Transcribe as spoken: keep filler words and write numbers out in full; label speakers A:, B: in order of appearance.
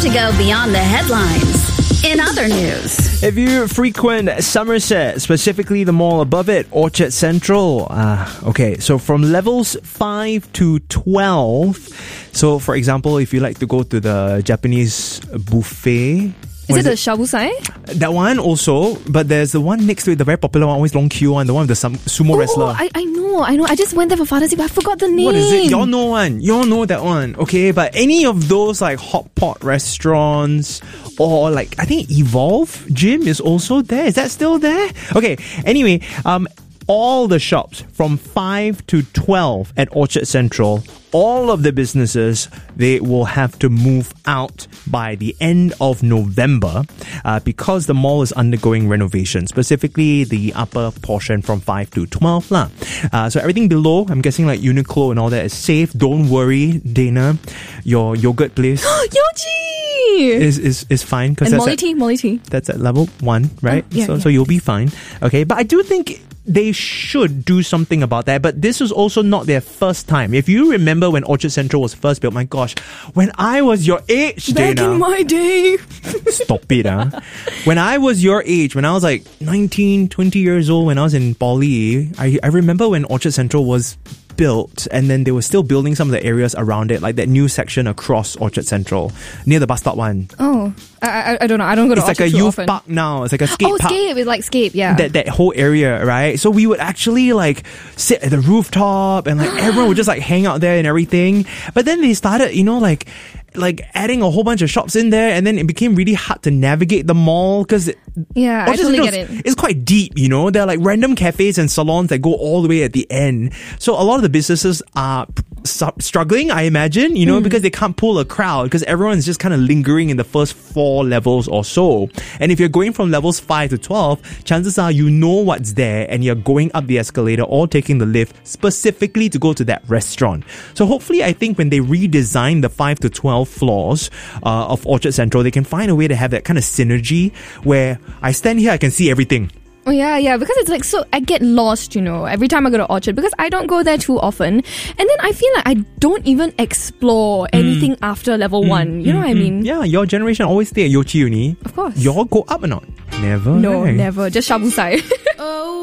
A: to go beyond the headlines. In other news,
B: if you frequent Somerset, specifically the mall above it, Orchard Central, uh, okay, so from levels five to twelve, so for example, if you like to go to the Japanese buffet,
C: Is it
B: is
C: the
B: it?
C: Shabusai?
B: That one also, but there's the one next to it, the very popular one, always long queue one, the one with the sum- sumo
C: Oh,
B: wrestler.
C: I, I know, I know. I just went there for Father's Day, but I forgot the name.
B: What is it? Y'all know one. Y'all know that one. Okay, but any of those like hot pot restaurants or like I think Evolve Gym is also there. Is that still there? Okay. Anyway, um, all the shops from five to twelve at Orchard Central, all of the businesses, they will have to move out by the end of November uh, because the mall is undergoing renovation, specifically the upper portion from five to twelve. Lah. Uh, so everything below, I'm guessing like Uniqlo and all that is safe. Don't worry, Dana. Your yogurt place
C: Yoji!
B: is, is, is fine.
C: And
B: that's
C: Molly
B: at,
C: tea, Molly tea.
B: that's at level one, right?
C: Oh, yeah,
B: so,
C: yeah.
B: so you'll be fine. Okay, but I do think they should do something about that. But this was also not their first time. If you remember when Orchard Central was first built, my gosh, when I was your age,
C: Back
B: Dana.
C: in my day.
B: Stop it, huh? When I was your age, when I was like nineteen, twenty years old, when I was in poly, I, I remember when Orchard Central was built and then they were still building some of the areas around it, like that new section across Orchard Central, near the bus stop one.
C: Oh, I, I, I don't know. I don't go to
B: It's like
C: Orchard
B: a
C: too
B: youth
C: often.
B: park now. It's like a skate
C: oh,
B: park.
C: Scape. It's like Scape, yeah.
B: That that whole area, right? So we would actually like sit at the rooftop and like everyone would just like hang out there and everything. But then they started, you know, like like adding a whole bunch of shops in there, and then it became really hard to navigate the mall because
C: Yeah, I totally get it.
B: It's quite deep, you know. There are like random cafes and salons that go all the way at the end. So a lot of the businesses are su- struggling, I imagine, you know,
C: Mm.
B: because they can't pull a crowd because everyone's just kind of lingering in the first four levels or so. And if you're going from levels five to twelve, chances are you know what's there and you're going up the escalator or taking the lift specifically to go to that restaurant. So hopefully, I think when they redesign the five to twelve floors uh, of Orchard Central, they can find a way to have that kind of synergy where I stand here, I can see everything.
C: Oh, yeah, yeah, because it's like, so I get lost, you know, every time I go to Orchard because I don't go there too often. And then I feel like I don't even explore anything after level one. You know what I mean?
B: Yeah, your generation always stay at Yochi Uni.
C: Of course.
B: Y'all go up or not? Never.
C: No,
B: right?
C: never. Just Shabusai.
A: oh.